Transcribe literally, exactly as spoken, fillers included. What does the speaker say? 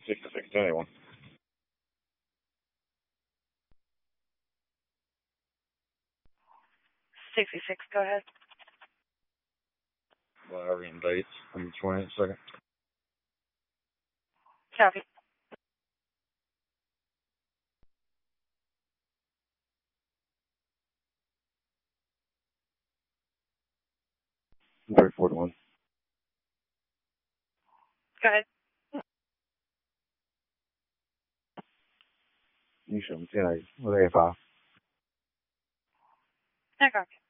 sixty-six to anyone. sixty-six, go ahead. Lowry and Bates on the twentieth second. Copy. three forty-one. Go ahead. You show me ten eight with A five. I copy.